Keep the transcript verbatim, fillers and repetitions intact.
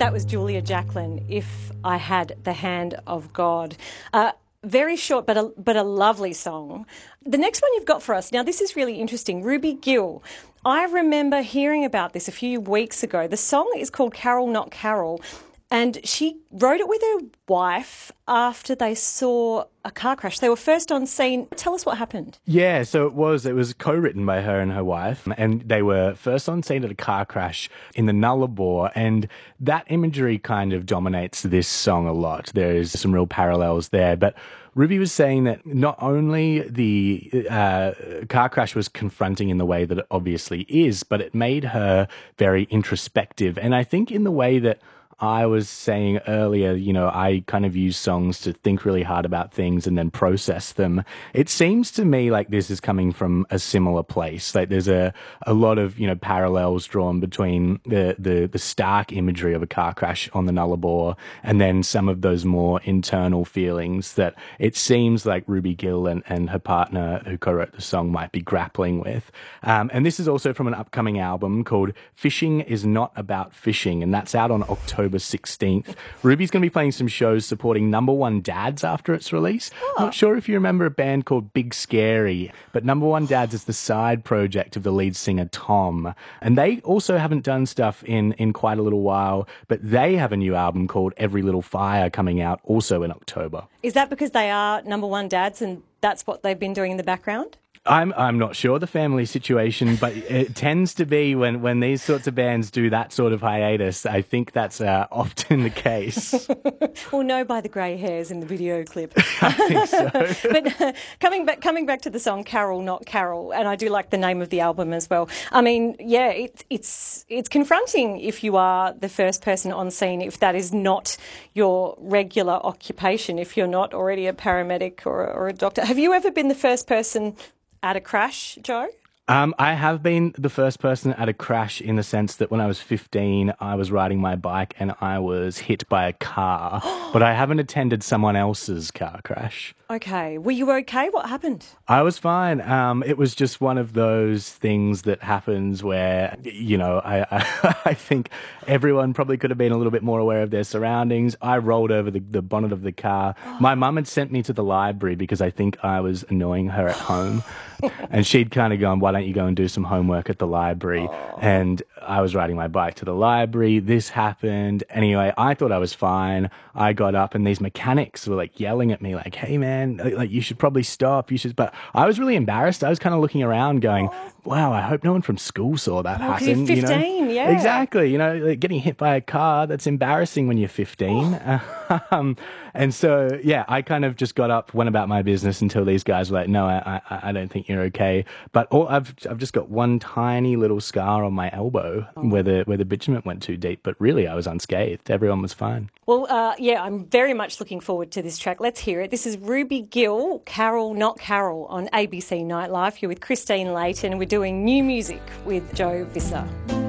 That was Julia Jacklin, If I Had the Hand of God. Uh, very short, but a, but a lovely song. The next one you've got for us, now this is really interesting, Ruby Gill. I remember hearing about this a few weeks ago. The song is called Carol Not Carol, and she wrote it with her wife after they saw a car crash. They were first on scene. Tell us what happened. Yeah, so it was it was co-written by her and her wife, and they were first on scene at a car crash in the Nullarbor, and that imagery kind of dominates this song a lot. There's some real parallels there, but Ruby was saying that not only the uh, car crash was confronting in the way that it obviously is, but it made her very introspective, and I think in the way that I was saying earlier, you know, I kind of use songs to think really hard about things and then process them. It seems to me like this is coming from a similar place. Like there's a, a lot of, you know, parallels drawn between the, the, the stark imagery of a car crash on the Nullarbor and then some of those more internal feelings that it seems like Ruby Gill and, and her partner who co-wrote the song might be grappling with. Um, and this is also from an upcoming album called Fishing is Not About Fishing, and that's out on October sixteenth. Ruby's going to be playing some shows supporting Number One Dads after its release. Oh. Not sure if you remember a band called Big Scary, but Number One Dads is the side project of the lead singer Tom. And they also haven't done stuff in, in quite a little while, but they have a new album called Every Little Fire coming out also in October. Is that because they are Number One Dads and that's what they've been doing in the background? I'm I'm not sure the family situation, but it tends to be when, when these sorts of bands do that sort of hiatus, I think that's uh, often the case. We'll know by the grey hairs in the video clip. I think so. But uh, coming back coming back to the song Carol Not Carol, and I do like the name of the album as well. I mean, yeah, it, it's it's confronting if you are the first person on scene, if that is not your regular occupation, if you're not already a paramedic or, or a doctor. Have you ever been the first person at a crash, Joe? Um, I have been the first person at a crash in the sense that when I was fifteen, I was riding my bike and I was hit by a car, but I haven't attended someone else's car crash. Okay. Were you okay? What happened? I was fine. Um, it was just one of those things that happens where, you know, I, I, I think everyone probably could have been a little bit more aware of their surroundings. I rolled over the, the bonnet of the car. My mum had sent me to the library because I think I was annoying her at home. And she'd kind of gone, why don't you go and do some homework at the library? Oh. And I was riding my bike to the library. This happened. Anyway, I thought I was fine. I got up and these mechanics were like yelling at me like, hey man, like you should probably stop. You should. But I was really embarrassed. I was kind of looking around going, wow, I hope no one from school saw that oh, happen. You're fifteen, you know? yeah. Exactly. You know, like getting hit by a car, that's embarrassing when you're fifteen. Oh. um, and so, yeah, I kind of just got up, went about my business until these guys were like, no, I, I, I don't think you're okay. But all, I've I've just got one tiny little scar on my elbow oh. where the where the bitumen went too deep. But really, I was unscathed. Everyone was fine. Well, uh, yeah, I'm very much looking forward to this track. Let's hear it. This is Ruby Gill, Carol Not Carol on A B C Nightlife. You're with Christine Layton. We're doing new music with Joe Visser.